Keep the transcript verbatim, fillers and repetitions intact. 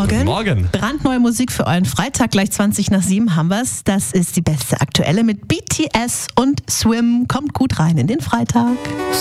Morgen. Guten Morgen. Brandneue Musik für euren Freitag, gleich zwanzig nach sieben haben wir's. Das ist die beste aktuelle mit B T S und Swim. Kommt gut rein in den Freitag.